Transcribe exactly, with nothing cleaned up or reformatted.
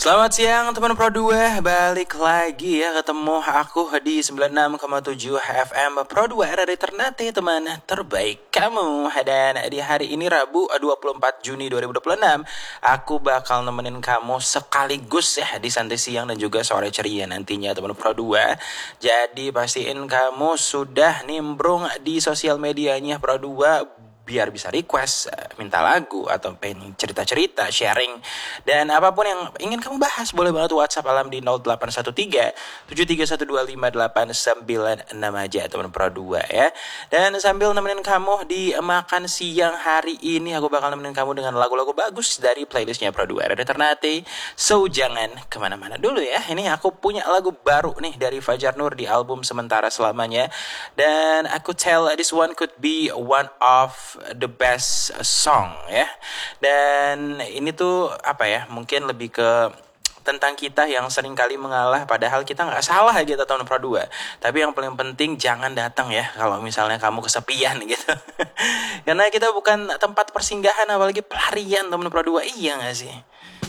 Selamat siang teman Pro dua, balik lagi ya ketemu aku di sembilan puluh enam koma tujuh F M Pro dua, Radio Ternate, teman terbaik kamu. Dan di hari ini Rabu dua puluh empat Juni dua ribu dua puluh enam, aku bakal nemenin kamu sekaligus ya di santai siang dan juga sore ceria nantinya teman Pro dua. Jadi pastiin kamu sudah nimbrung di sosial medianya Pro dua biar bisa request, minta lagu, atau pengen cerita-cerita, sharing, dan apapun yang ingin kamu bahas, boleh banget WhatsApp alam di nol delapan satu tiga tujuh tiga satu dua lima delapan sembilan enam aja teman Pro dua ya. Dan sambil nemenin kamu di makan siang hari ini, aku bakal nemenin kamu dengan lagu-lagu bagus dari playlistnya Pro dua Radio Ternate. So jangan kemana-mana dulu ya. Ini aku punya lagu baru nih dari Fajar Nur di album Sementara Selamanya, dan aku tell this one could be one of the best song ya. Dan ini tuh apa ya, mungkin lebih ke tentang kita yang sering kali mengalah padahal kita nggak salah gitu tahun Pro dua. Tapi yang paling penting jangan datang ya kalau misalnya kamu kesepian gitu. Karena kita bukan tempat persinggahan, apalagi pelarian teman Pro dua, iya nggak sih?